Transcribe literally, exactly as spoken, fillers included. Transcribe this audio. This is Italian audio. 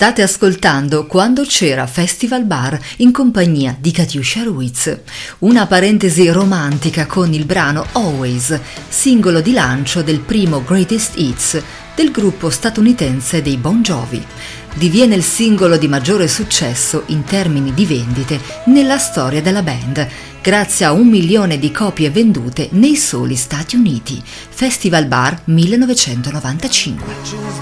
State ascoltando Quando c'era Festival Bar in compagnia di Katiuscia Ruiz, una parentesi romantica con il brano Always, singolo di lancio del primo Greatest Hits del gruppo statunitense dei Bon Jovi. Diviene il singolo di maggiore successo in termini di vendite nella storia della band, grazie a un milione di copie vendute nei soli Stati Uniti. Festival Bar millenovecentonovantacinque.